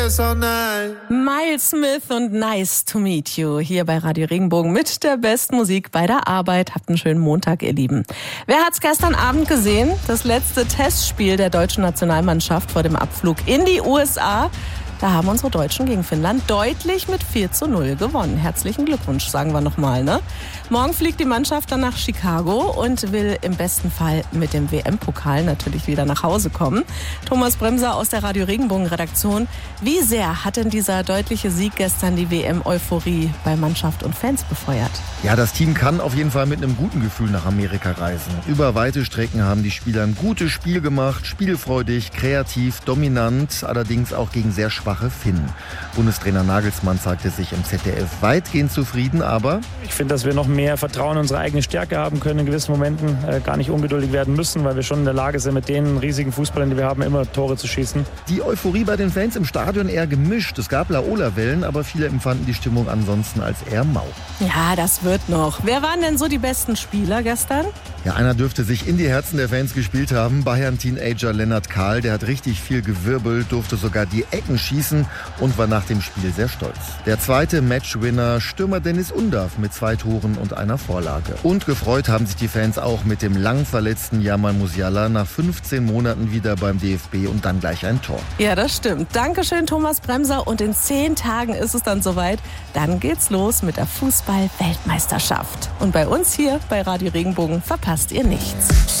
Miles Smith und Nice to Meet You hier bei Radio Regenbogen mit der besten Musik bei der Arbeit. Habt einen schönen Montag, ihr Lieben. Wer hat's gestern Abend gesehen? Das letzte Testspiel der deutschen Nationalmannschaft vor dem Abflug in die USA. Da haben unsere Deutschen gegen Finnland deutlich mit 4:0 gewonnen. Herzlichen Glückwunsch, sagen wir nochmal, ne? Morgen fliegt die Mannschaft dann nach Chicago und will im besten Fall mit dem WM-Pokal natürlich wieder nach Hause kommen. Thomas Bremser aus der Radio Regenbogen-Redaktion. Wie sehr hat denn dieser deutliche Sieg gestern die WM-Euphorie bei Mannschaft und Fans befeuert? Ja, das Team kann auf jeden Fall mit einem guten Gefühl nach Amerika reisen. Über weite Strecken haben die Spieler ein gutes Spiel gemacht, spielfreudig, kreativ, dominant, allerdings auch gegen sehr schwache Finnen. Bundestrainer Nagelsmann zeigte sich im ZDF weitgehend zufrieden, aber ich finde, dass wir noch mehr Vertrauen in unsere eigene Stärke haben können in gewissen Momenten, gar nicht ungeduldig werden müssen, weil wir schon in der Lage sind, mit den riesigen Fußballern, die wir haben, immer Tore zu schießen. Die Euphorie bei den Fans im Stadion eher gemischt. Es gab Laola-Wellen, aber viele empfanden die Stimmung ansonsten als eher mau. Ja, das wird noch. Wer waren denn so die besten Spieler gestern? Ja, einer dürfte sich in die Herzen der Fans gespielt haben. Bayern-Teenager Lennart Kahl, der hat richtig viel gewirbelt, durfte sogar die Ecken schießen und war nach dem Spiel sehr stolz. Der zweite Matchwinner, Stürmer Dennis Undav mit 2 Toren und einer Vorlage. Und gefreut haben sich die Fans auch mit dem lang verletzten Jamal Musiala nach 15 Monaten wieder beim DFB und dann gleich ein Tor. Ja, das stimmt. Dankeschön, Thomas Bremser. Und in 10 Tagen ist es dann soweit. Dann geht's los mit der Fußball-Weltmeisterschaft. Und bei uns hier bei Radio Regenbogen verpasst ihr nichts.